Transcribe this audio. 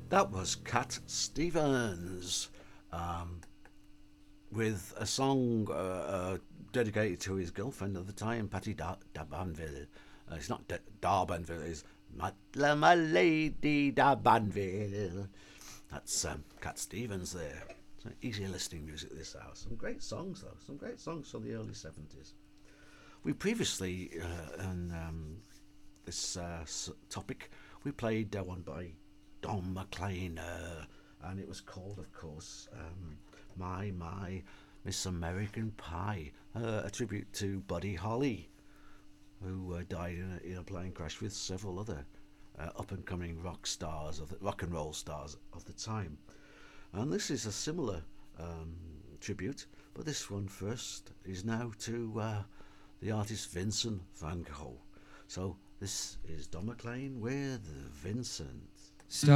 That was Cat Stevens with a song dedicated to his girlfriend at the time, Patty D'Abanville. It's not D'Arbanville, it's my Lady D'Abanville. That's Cat Stevens there. So easy listening music this hour. Some great songs though. Some great songs from the early 70s. We previously, in this topic, we played one by Don McLean, and it was called, of course, My Miss American Pie, a tribute to Buddy Holly, who died in a plane crash with several other up-and-coming rock and roll stars of the time. And this is a similar tribute, but this one first is now to the artist Vincent van Gogh. So this is Don McLean with Vincent. Start